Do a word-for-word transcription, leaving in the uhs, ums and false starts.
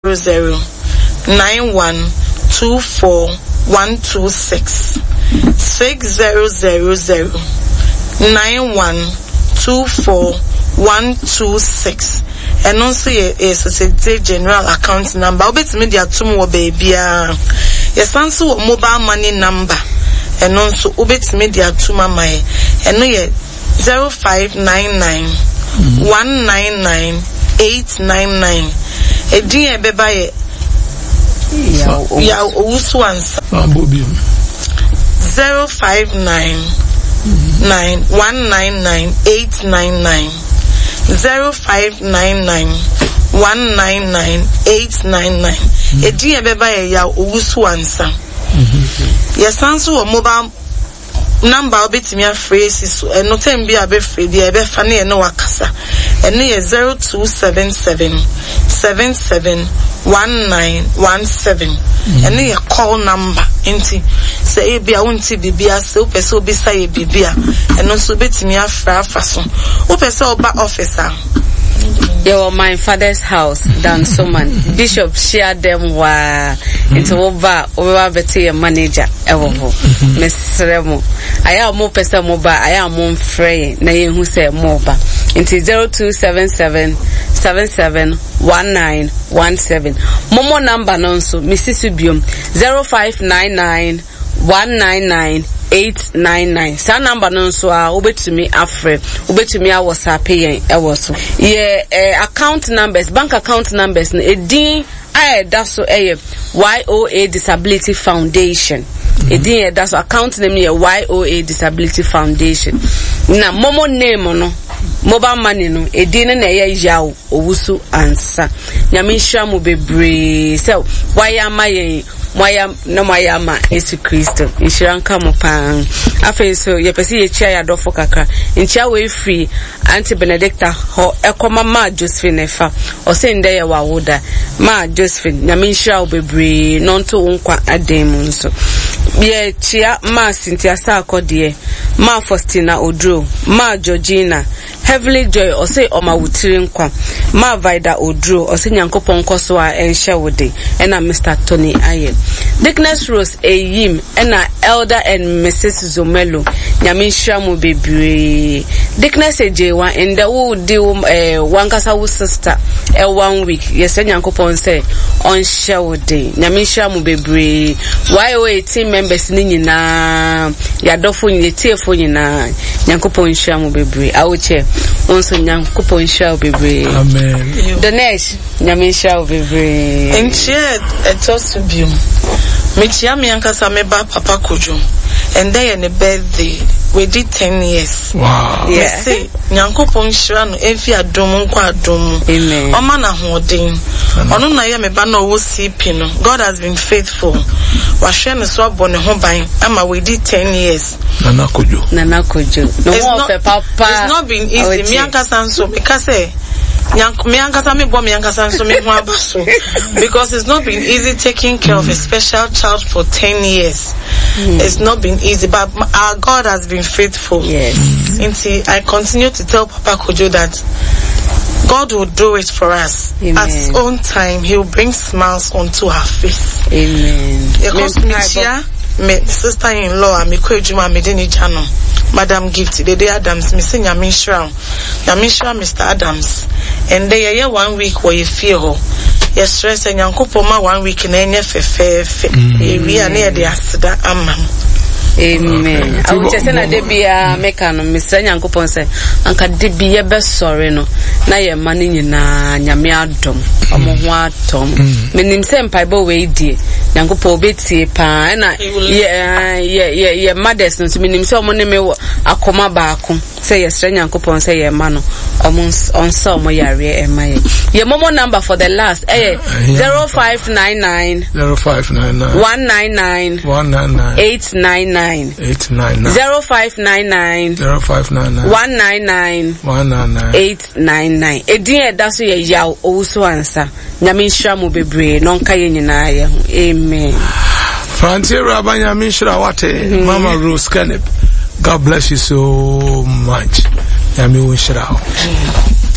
zero nine one two four one two six six zero zero zero nine one two four one two six. And also a Societe General account number. I'll bet me the atum baby. Yes, answer mobile money number. And also ubet me the atuma my. And no ye zero five nine nine one nine nine eight nine nine. A dear baby. Ya usu answer. Zero five nine nine one nine nine eight nine nine. Zero five nine nine one nine nine eight nine nine. A dear baby ya usu answer. Yes, answer or mobile number bit me a phrase and no time be a bit free, the be funny and no akasa. And near zero two seven seven seven seven one nine one seven. And near call number inti say be a won't be a so peso beside bibia and also bit me a fra fason. Opeso ba officer. Yo, my father's house, Dan Soman. Bishop shared them wa into over over the manager ever. Miss Remo. I am more person mobile, I am more free, na who say mobile. Into zero two seven seven seven seven one nine one seven. Momo number nonso, Missus Subium zero five nine nine one nine nine eight nine nine. Sa number no so a obetumi afre obetumi a WhatsApp yen e wo so ye eh, account numbers, bank account numbers no edin a da so eh Y O A Disability Foundation. Mm-hmm. Edin e da so account name ye Y O A Disability Foundation. Na momo name no mobile money no edin na ye yawo owusu ansa nyame hwa mo bebre so why am I Mwaya no mwaya ma Yesu Kristo inshiranka mo pan afa so ye pese ye chia ya dofo kakra nchia we free Auntie Benedicta ho ekoma ma Josephine fa o se nde ye wa woda ma Josephine na minshira obebre no nto nkwa adem nso ye chia ma Cynthia Sakode ma Faustina Odro ma Georgina Heavenly Joy o se o ma wutiri nkwa ma Vida Odro o se nyankopon koso a enhye wode ena Mister Tony Aye Dickness Rose Eyim ena Elder and Missus Zomelo nyamisha mu bebre Dickness ejewa in the wo deal eh wankasa wo sister e one week yes nyankopon say on share day nyamisha mu bebre why we team members ni nyina ya dofo ni tiefo nyina nyankopon share mu bebre awoche onso nyankopon share bebre amen the next nyamisha bebre enche etosubiu Michia mi ankasa meba Papa Kojo and they in the birthday we did ten years. Wow. Yeah. Me say nyankopon hira no efi adom nkwa adom. Amen. Oma na hoden. Ono na ye meba na wo sipi no. God has been faithful. Wa hwe me so abone ho ban ama we did ten years. Nana Kojo. Nana Kojo. No more Papa. It's not been easy. Mi ankasa nso because eh because it's not been easy taking care of a special child for ten years. Mm. It's not been easy, but our God has been faithful. Yes. Until I continue to tell Papa Kojo that God will do it for us. Amen. At his own time. He will bring smiles onto our face. Amen. Because me sister-in-law, me kwejuma me deni jano, Madam Gift, the day Adams, me say Yamishra, Yamishra, Mister Adams, and they are one week where you feel yes, stress and Yankopoma one week in any fefe, we are near the Asada Amam. Amen. I would just say that be a mechanic, Mister Yankopon say, and can be a best sorry no, na ye money na Yamiadom, Omoa Tom, meaning same pipe way dear. Yankopo beti pa na yeah yeah yeah yeah mothers no to menim say omo ne me akoma baako say yes Yankopon say ye ma no omo on so omo yare e ma ye ye momo number for the last eh zero five nine nine zero five nine nine one nine nine one nine nine eight nine nine eight nine nine zero five nine nine zero five nine nine one nine nine one nine nine eight nine nine edin e da so ye yaw owuso ansa nyame nhira mo bebre no nka ye nyina ye amen. Frontier Rabbi Yamishra Wate, Mama Rose Kenneth. God bless you so much. Yami Wishra.